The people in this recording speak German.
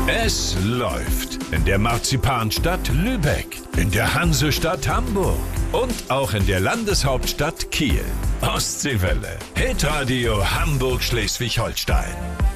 Es läuft in der Marzipanstadt Lübeck, in der Hansestadt Hamburg und auch in der Landeshauptstadt Kiel. Ostseewelle. Hitradio Hamburg-Schleswig-Holstein.